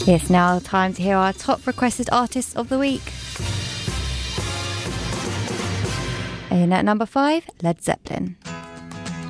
It's now time to hear our top requested artists of the week. In at number 5, Led Zeppelin.